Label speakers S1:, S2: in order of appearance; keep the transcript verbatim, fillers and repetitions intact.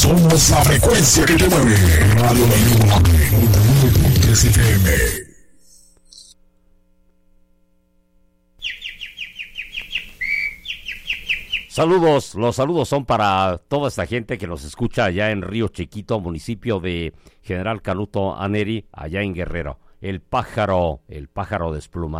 S1: Somos la frecuencia que te mueve. Radio La Luna noventa y nueve punto tres F M.
S2: Saludos, los saludos son para toda esta gente que nos escucha allá en Río Chiquito, municipio de General Canuto Aneri, allá en Guerrero. El pájaro, el pájaro desplumado.